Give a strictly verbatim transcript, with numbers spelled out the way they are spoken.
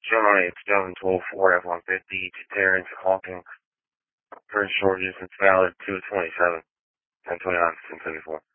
Gemini, it's Delvin twelve four F one fifty to Terrence Hawkins, Prince George's, it's valid two twenty-seven, ten twenty-nine, ten seventy-four.